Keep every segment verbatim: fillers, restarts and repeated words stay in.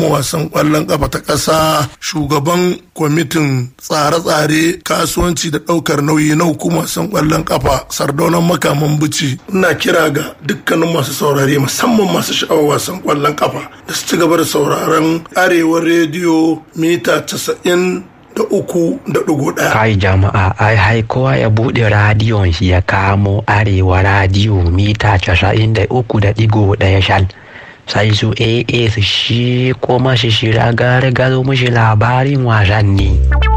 hukumar wasan ƙwallon ƙafa ta ƙasa, shugaban kwamitin tsare-tsare kasuwanci da ɗaukar nauyi na hukumar wasan ƙwallon ƙafa Sardaunan Makaman Bici. Ina kira ga dukkanin masu saurare musamman masu sha'awar wasan ƙwallon ƙafa da su ci gaba da sauraron Arewa rediyo mita casa'in da uku da ɗigo ɗaya. Kai jama'a, ai hai kowa ya buɗe radiyon shi ya kamo Arewa radiyo mita casa'in da uku da ɗigo ɗaya shal. Sai su A A su shi kuma shi shira gare gado mushi labarin wasanni.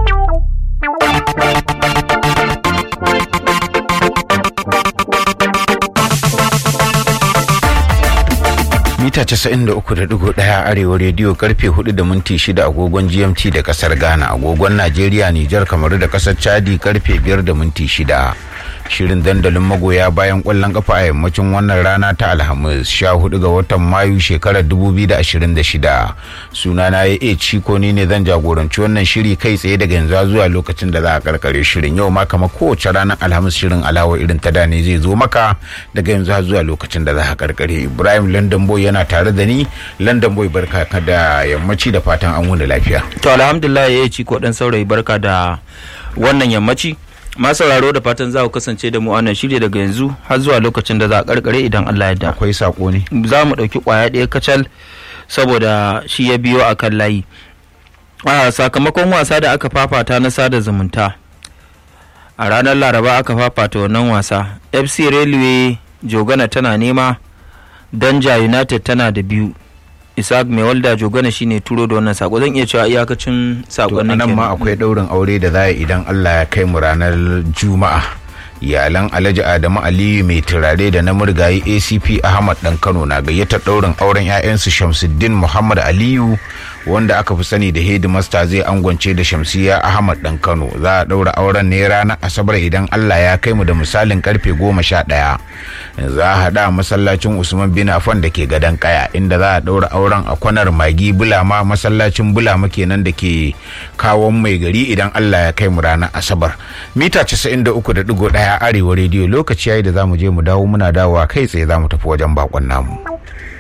Mita casa'in da uku da ɗigo ɗaya Arewa rediyo karfe hudu da minti shida agogon G M T da kasar Ghana, agogon Najeriya, Nijar, Kamaru da kasar Chadi karfe biyar da minti shida. Shirin dandalin magoya bayan ƙwallon kafa a yammacin wannan rana ta Alhamis sha hudu ga watan Mayu shekarar dubu biyu da ashirin da shida. Sunana ya e Ciko ne ne zan jagoranci wannan shiri kai tsaye daga yanzu zuwa lokacin da za a karkare shirin. Yau ma kamar kowace ranar Alhamis shirin alawa irin ta da ne zai zo maka daga yanzu zuwa lokacin da za a karkare. Ibrahim London Boy yana tare da ni. London Boy barka ka da yammaci da fatan an wuni lafiya. To alhamdulillah ya e Ciko dan saurayi barka da wannan yammaci. Masu sauraro da fatan za ku kasance da mu a wannan shirye daga yanzu har zuwa lokacin da za a karkare idan Allah ya yarda. Akwai sako ne. Za mu dauki kwaya ɗaya kacal saboda shi ya biyo akan layi. A sakamakon wasa da aka fafata na sada zumunta. A ranar Laraba aka fafata wannan wasa. F C Railway Jogana tana nema, Danja United tana da biyu. Isaac mai walda Jogana shine turo da wannan sako. Zan iya cewa iyakacin sakonnin nan ma akwai daurin aure da za idan Allah ya kai mu ranar Juma'a. Iyalan Alhaji Adamu Aliyu mai turare da na murgayi A C P Ahmad Dan Kano na gayyatar daurin auren 'ya'yansu Shamsuddin Muhammad Aliyu wanda aka fi sani da Headmaster zai angwance da Shamsiya Ahmad Dan Kano. Za a daura auren ne ranar Asabar idan Allah ya kai mu da misalin karfe goma sha ɗaya. Za a haɗa masallacin Usman bin Affan da ke gadon Kaya inda za a daura auren a kwanar Magi Bulama, masallacin Bulama kenan da ke Kawon Mai Gari idan Allah ya kai mu ranar Asabar. Mita casa'in da uku da ɗigo ɗaya Arewa rediyo, lokaci yayi da zamu je mu dawo, muna dawowa kai tsaye zamu tafi wajen bakon namu.